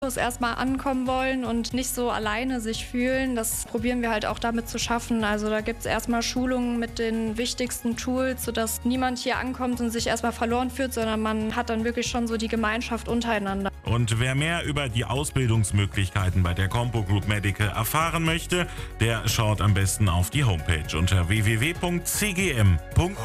erstmal ankommen wollen und nicht so alleine sich fühlen. Das probieren wir halt auch damit zu schaffen. Also da gibt es erstmal Schulungen mit den wichtigsten Tools, sodass niemand hier ankommt und sich erstmal verloren fühlt, sondern man hat dann wirklich schon so die Gemeinschaft untereinander. Und wer mehr über die Ausbildungsmöglichkeiten bei der Compo Group Medical erfahren möchte, der schaut am besten auf die Homepage unter www.cgm.de.